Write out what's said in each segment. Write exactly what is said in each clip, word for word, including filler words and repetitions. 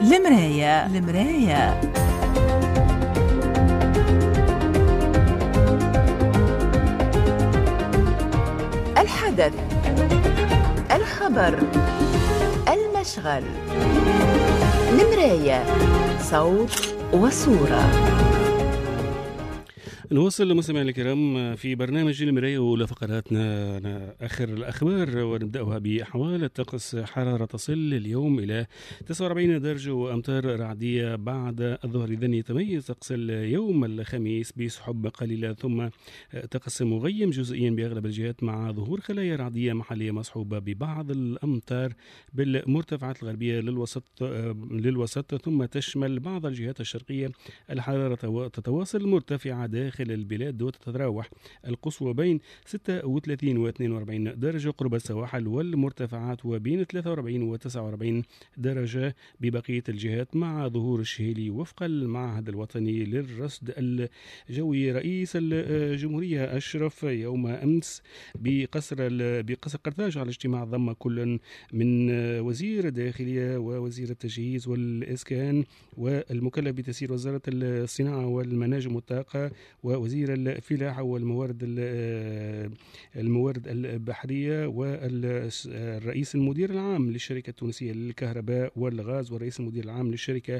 المراية المراية الحدث، الخبر، المشغل. المراية، صوت وصورة. نوصل مستمعينا الكرام في برنامج المراية ولفقراتنا آخر الأخبار، ونبدأها بأحوال الطقس. حرارة تصل اليوم إلى تسعة وأربعين درجة وأمطار رعدية بعد الظهر. إذن يتميز طقس اليوم الخميس بسحب قليلة ثم طقس مغيم جزئيا بأغلب الجهات مع ظهور خلايا رعدية محلية مصحوبة ببعض الأمطار بالمرتفعات الغربية للوسط للوسط ثم تشمل بعض الجهات الشرقية. الحرارة تتواصل مرتفعة داخل البلاد وتتراوح القصوى بين ستة وثلاثين و اثنين وأربعين درجة قرب السواحل والمرتفعات، وبين ثلاثة وأربعين و تسعة وأربعين درجة ببقية الجهات مع ظهور الشهيلي وفق المعهد الوطني للرصد الجوي. رئيس الجمهورية أشرف يوم أمس بقصر بقصر قرطاج على اجتماع ضم كل من وزير الداخلية ووزير التجهيز والإسكان والمكلف بتسيير وزارة الصناعة والمناجم والطاقة ووزير الفلاحة والموارد الموارد البحرية والرئيس المدير العام للشركة التونسية للكهرباء والغاز والرئيس المدير العام للشركة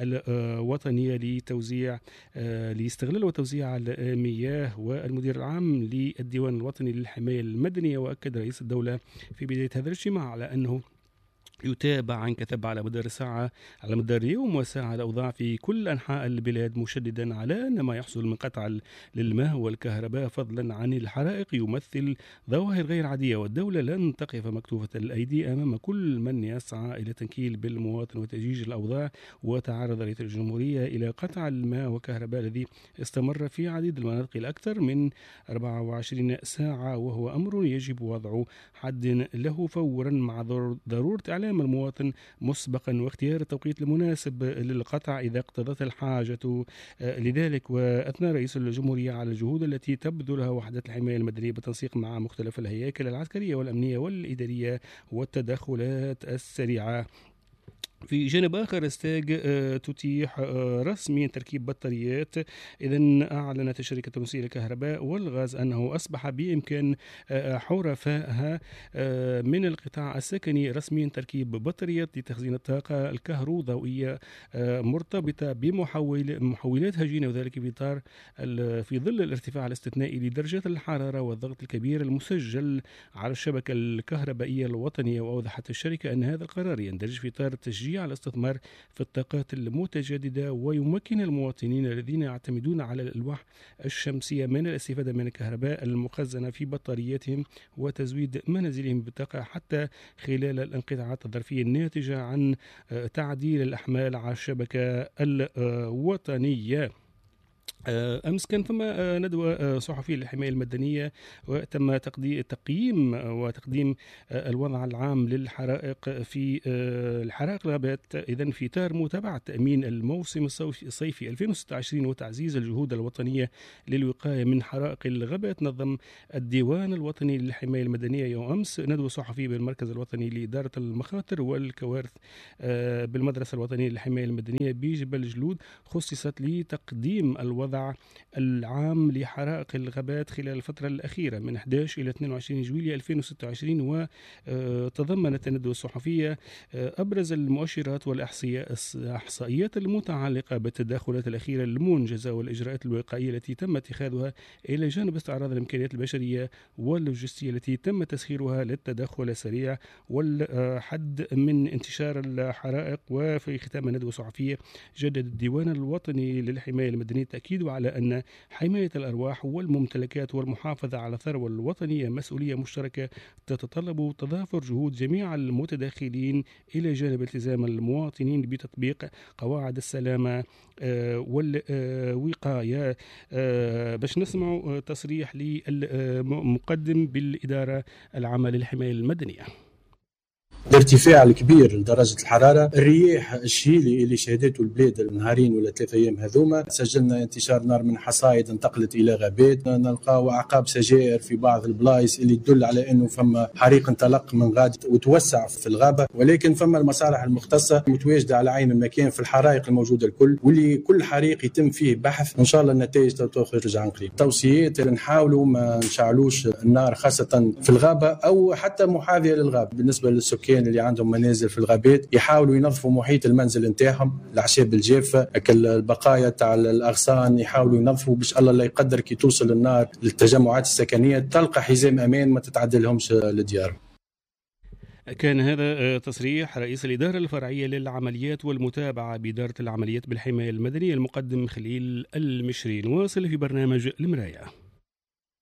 الوطنية لتوزيع لاستغلال وتوزيع المياه والمدير العام للديوان الوطني للحماية المدنية. وأكد رئيس الدولة في بداية هذا الاجتماع على أنه يتابع عن كثب على مدار ساعة على مدار يوم وساعة الأوضاع في كل أنحاء البلاد، مشددا على أن ما يحصل من قطع للماء والكهرباء فضلا عن الحرائق يمثل ظواهر غير عادية، والدولة لن تقف مكتوفة الأيدي أمام كل من يسعى إلى تنكيل بالمواطن وتأجيج الأوضاع. وتعرض رئيس الجمهورية إلى قطع الماء والكهرباء الذي استمر في عديد المناطق لأكثر من أربعة وعشرين ساعة، وهو أمر يجب وضع حد له فورا مع ضرورة إعلام المواطن مسبقا واختيار التوقيت المناسب للقطع إذا اقتضت الحاجة لذلك. وأثنى رئيس الجمهورية على الجهود التي تبذلها وحدة الحماية المدنية بالتنسيق مع مختلف الهياكل العسكرية والأمنية والإدارية والتدخلات السريعة. في جانب آخر استاج تتيح رسميا تركيب بطاريات. إذن أعلنت الشركة التونسية للكهرباء والغاز أنه أصبح بإمكان حرفائها من القطاع السكني رسميا تركيب بطاريات لتخزين الطاقة الكهروضوئية مرتبطة بمحول محولات هجينة، وذلك في إطار في ظل الارتفاع الاستثنائي لدرجات الحرارة والضغط الكبير المسجل على الشبكة الكهربائية الوطنية. وأوضحت الشركة أن هذا القرار يندرج في إطار التشجيع على الاستثمار في الطاقات المتجددة ويمكن المواطنين الذين يعتمدون على الألواح الشمسية من الاستفادة من الكهرباء المخزنة في بطارياتهم وتزويد منازلهم بالطاقة حتى خلال الانقطاعات الظرفية الناتجة عن تعديل الأحمال على الشبكة الوطنية. أمس كان ثم ندوة صحفية للحماية المدنية وتم تقييم وتقديم الوضع العام للحرائق في الحرائق الغابات، إذن في إطار متابعة تأمين الموسم الصيفي ألفين وستة وعشرين وتعزيز الجهود الوطنية للوقاية من حرائق الغابات. نظم الديوان الوطني للحماية المدنية يوم أمس ندوة صحفية بالمركز الوطني لإدارة المخاطر والكوارث بالمدرسة الوطنية للحماية المدنية بجبل جلود، خصصت لتقديم الوضع العام لحرائق الغابات خلال الفترة الأخيرة من أحد عشر إلى اثنين وعشرين جويلية ألفين وستة وعشرين. وتضمنت الندوة الصحفية أبرز المؤشرات والإحصائيات المتعلقة بالتدخلات الأخيرة المنجزة والإجراءات الوقائية التي تم اتخاذها إلى جانب استعراض الإمكانيات البشرية واللوجستية التي تم تسخيرها للتدخل السريع والحد من انتشار الحرائق. وفي ختام الندوة الصحفية جدد الديوان الوطني للحماية المدنية تأكيد على أن حماية الأرواح والممتلكات والمحافظة على الثروة الوطنية مسؤولية مشتركة تتطلب تضافر جهود جميع المتداخلين إلى جانب التزام المواطنين بتطبيق قواعد السلامة والوقاية. باش نسمع تصريح للمقدم بالإدارة العامة للحماية المدنية. الارتفاع الكبير لدرجة الحرارة، الرياح الشيلي اللي شهدته البلاد النهارين ولا ثلاثة أيام هذوما، سجلنا انتشار نار من حصائد انتقلت إلى غابات، نلقاو أعقاب سجائر في بعض البلايص اللي تدل على أنه فما حريق انطلق من غاد وتوسع في الغابة، ولكن فما المصالح المختصة متواجدة على عين المكان في الحرائق الموجودة الكل، واللي كل حريق يتم فيه بحث وإن شاء الله النتائج تخرج عن قريب. توصيات نحاولوا ما نشعلوش النار خاصة في الغابة أو حتى محاذية للغابة. بالنسبة للسكان اللي عندهم منازل في الغابات يحاولوا ينظفوا محيط المنزل نتاعهم، الأعشاب الجافة، البقايا تاع الأغصان يحاولوا ينظفوا باش الله لا يقدر كي توصل النار للتجمعات السكنية تلقى حزام أمان ما تتعدلهمش للديار. كان هذا تصريح رئيس الإدارة الفرعية للعمليات والمتابعة بإدارة العمليات بالحماية المدنية المقدم خليل المشري. نواصل في برنامج المراية.